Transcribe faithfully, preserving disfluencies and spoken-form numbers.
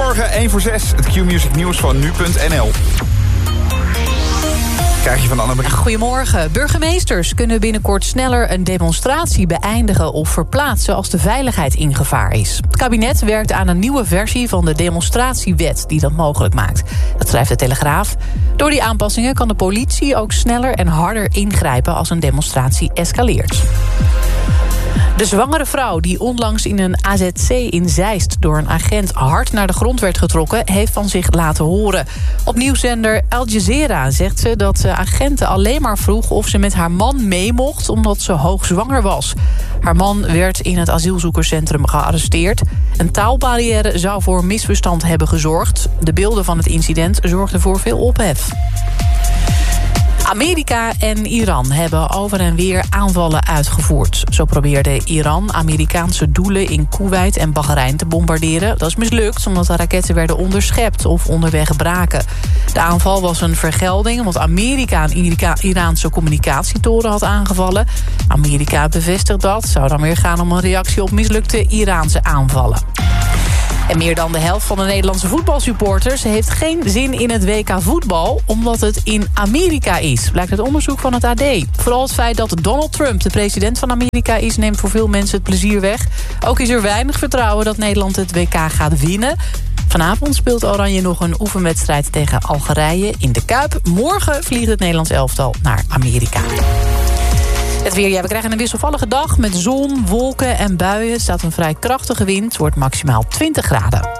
Goedemorgen, één voor zes. Het Q-Music nieuws van nu punt n l. Krijg je van Annemarie. Goedemorgen. Burgemeesters kunnen binnenkort sneller een demonstratie beëindigen of verplaatsen als de veiligheid in gevaar is. Het kabinet werkt aan een nieuwe versie van de demonstratiewet die dat mogelijk maakt. Dat schrijft de Telegraaf. Door die aanpassingen kan de politie ook sneller en harder ingrijpen als een demonstratie escaleert. De zwangere vrouw die onlangs in een A Z C in Zeist door een agent hard naar de grond werd getrokken, heeft van zich laten horen. Op nieuwszender Al Jazeera zegt ze dat de agenten alleen maar vroeg of ze met haar man mee mocht omdat ze hoogzwanger was. Haar man werd in het asielzoekerscentrum gearresteerd. Een taalbarrière zou voor misverstand hebben gezorgd. De beelden van het incident zorgden voor veel ophef. Amerika en Iran hebben over en weer aanvallen uitgevoerd. Zo probeerde Iran Amerikaanse doelen in Koeweit en Bahrein te bombarderen. Dat is mislukt omdat de raketten werden onderschept of onderweg braken. De aanval was een vergelding omdat Amerika een Iraanse communicatietoren had aangevallen. Amerika bevestigt dat. Het zou dan weer gaan om een reactie op mislukte Iraanse aanvallen. En meer dan de helft van de Nederlandse voetbalsupporters heeft geen zin in het W K voetbal, omdat het in Amerika is, blijkt uit onderzoek van het A D. Vooral het feit dat Donald Trump de president van Amerika is, neemt voor veel mensen het plezier weg. Ook is er weinig vertrouwen dat Nederland het W K gaat winnen. Vanavond speelt Oranje nog een oefenwedstrijd tegen Algerije in de Kuip. Morgen vliegt het Nederlands elftal naar Amerika. Het weer, ja, we krijgen een wisselvallige dag met zon, wolken en buien. Er staat een vrij krachtige wind, het wordt maximaal twintig graden.